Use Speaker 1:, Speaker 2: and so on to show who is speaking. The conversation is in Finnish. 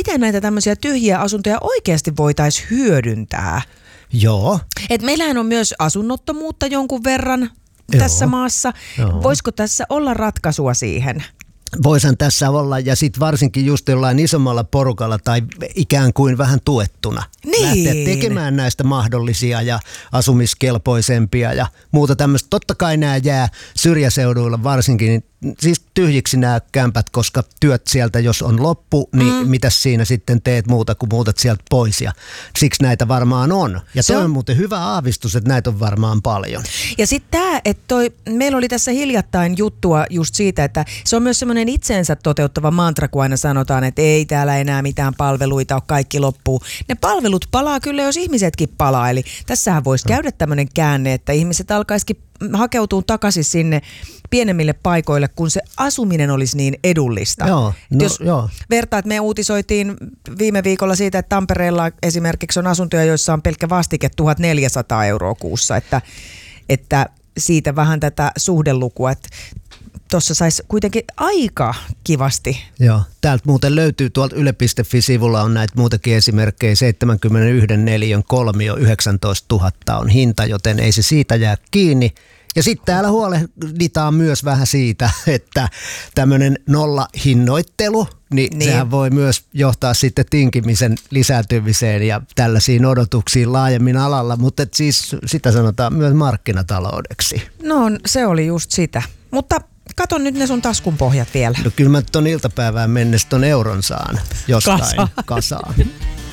Speaker 1: miten näitä tämmöisiä tyhjiä asuntoja oikeasti voitaisiin hyödyntää.
Speaker 2: Joo.
Speaker 1: Et meillähän on myös asunnottomuutta jonkun verran tässä maassa.
Speaker 2: Joo.
Speaker 1: Voisiko tässä olla ratkaisua siihen?
Speaker 2: Voisin tässä olla, ja sitten varsinkin just jollain isommalla porukalla tai ikään kuin vähän tuettuna.
Speaker 1: Niin.
Speaker 2: Lähteä tekemään näistä mahdollisia ja asumiskelpoisempia ja muuta tämmöistä. Totta kai nämä jää syrjäseuduilla varsinkin, siis tyhjiksi nämä kämpät, koska työt sieltä jos on loppu, niin mitäs siinä sitten teet muuta kuin muutat sieltä pois, ja siksi näitä varmaan on. Ja se on muuten hyvä aavistus, että näitä on varmaan paljon.
Speaker 1: Ja sitten tämä, että meillä oli tässä hiljattain juttua just siitä, että se on myös semmoinen itseensä toteuttava mantra, kun aina sanotaan, että ei täällä enää mitään palveluita ole, kaikki loppuu. Ne palvelut palaa kyllä, jos ihmisetkin palaa. Eli tässähän voisi käydä tämmöinen käänne, että ihmiset alkaisikin hakeutuu takaisin sinne pienemmille paikoille, kun se asuminen olisi niin edullista. Jos vertaat, me uutisoitiin viime viikolla siitä, että Tampereella esimerkiksi on asuntoja, joissa on pelkkä vastike 1400 € kuussa, että siitä vähän tätä suhdelukua, että tuossa saisi kuitenkin aika kivasti.
Speaker 2: Joo, täältä muuten löytyy tuolta yle.fi-sivulla on näitä muutakin esimerkkejä. 71 neliön kolmio 19 000 on hinta, joten ei se siitä jää kiinni. Ja sitten täällä huolehditaan myös vähän siitä, että tämmöinen nollahinnoittelu, niin sehän voi myös johtaa sitten tinkimisen lisääntymiseen ja tällaisiin odotuksiin laajemmin alalla, mutta siis sitä sanotaan myös markkinataloudeksi.
Speaker 1: No se oli just sitä, mutta katon nyt ne sun taskun pohjat vielä.
Speaker 2: No kyllä mä ton iltapäivään mennessä ton euron saan jostain kasaan.